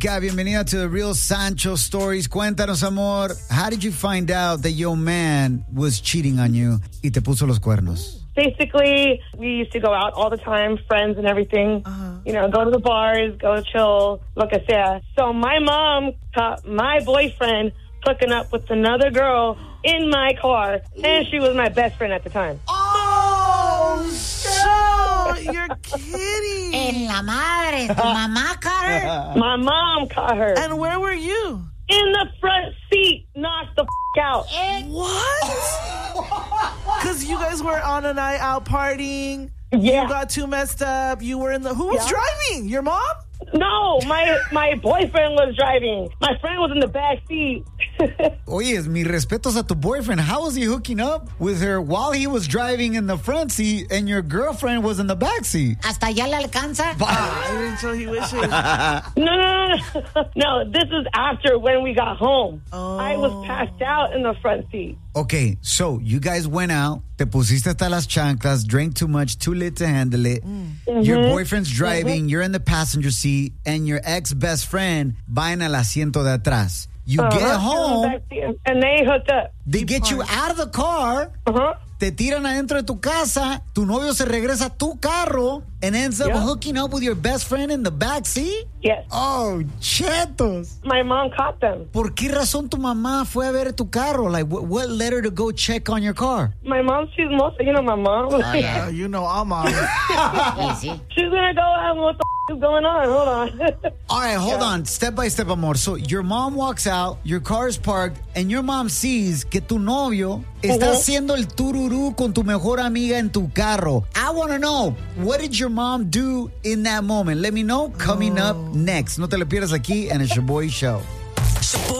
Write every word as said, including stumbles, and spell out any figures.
Bienvenida to the Real Sancho Stories. Cuéntanos, amor. How did you find out that your man was cheating on you y te puso los cuernos? Basically, we used to go out all the time, friends and everything. Uh-huh. You know, go to the bars, go chill, lo que sea. So my mom caught my boyfriend hooking up with another girl in my car, and she was my best friend at the time. Oh, so you're kidding. En la madre, tu mamá caught her? My mom caught her. And where were you? In the front seat, knocked the f*** out. What? Because you guys were on a night out partying. Yeah. You got too messed up. You were in the... Who was yeah. driving? Your mom? No, my my boyfriend was driving. My friend was in the back seat. Oye, mis respetos a tu boyfriend. How was he hooking up with her while he was driving in the front seat and your girlfriend was in the back seat? ¿Hasta allá le alcanza? I didn't tell he wishes. No, no, no. No, this is after when we got home. Oh. I was passed out in the front seat. Okay, so you guys went out, te pusiste hasta las chanclas, drank too much, too lit to handle it. Mm. Your boyfriend's driving, mm-hmm. You're in the passenger seat, and your ex-best friend va en el asiento de atrás. You uh-huh. get home, and they hooked up. They get you out of the car, uh-huh. te tiran adentro de tu casa, tu novio se regresa a tu carro, and ends up yep. hooking up with your best friend in the back seat? Yes. Oh, chetos. My mom caught them. ¿Por qué razón tu mamá fue a ver tu carro? Like, what, what led her to go check on your car? My mom, she's most, you know my mom. Oh, yeah. You know our mom. Easy. She's going to go out and what the f- is going on? Hold on. All right, hold yeah. on. Step by step, amor. So your mom walks out, your car is parked, and your mom sees que tu novio está uh-huh. haciendo el tururú con tu mejor amiga en tu carro. I want to know, what did your mom do in that moment? Let me know coming oh. up next. No te lo pierdas aquí en el Shaboy Show.